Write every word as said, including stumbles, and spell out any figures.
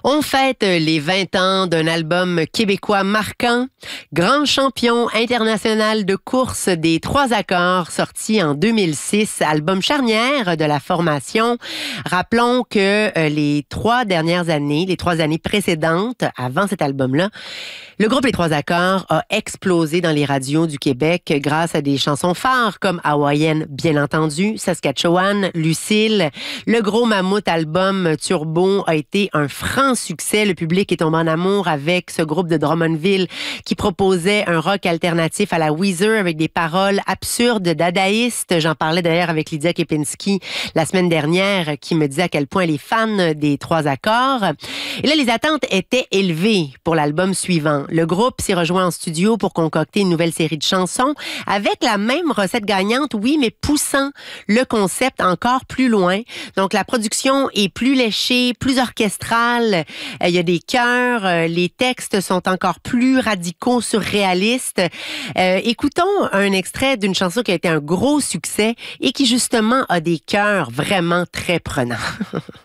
On fête les vingt ans d'un album québécois marquant, grand champion international de course des trois accords, sorti en deux mille six, album charnière de la formation. Rappelons que euh, les trois dernières années, les trois années précédentes, avant cet album-là, le groupe Les Trois Accords a explosé dans les radios du Québec grâce à des chansons phares comme Hawaïenne, bien entendu, Saskatchewan, Lucille. Le Gros Mammouth album Turbo a été un franc succès. Le public est tombé en amour avec ce groupe de Drummondville qui proposait un rock alternatif à la Weezer avec des paroles absurdes, dadaïstes. J'en parlais d'ailleurs avec Lydia Kepinski la semaine dernière qui me disait à quel point elle est fan des Trois Accords. Et là, les attentes étaient élevées pour l'album suivant. Le groupe s'est rejoint en studio pour concocter une nouvelle série de chansons avec la même recette gagnante, oui, mais poussant le concept encore plus loin. Donc, la production est plus léchée, plus orchestrale. Il y a des chœurs. Les textes sont encore plus radicaux, surréalistes. Euh, écoutons un extrait d'une chanson qui a été un gros succès et qui, justement, a des chœurs vraiment très prenants.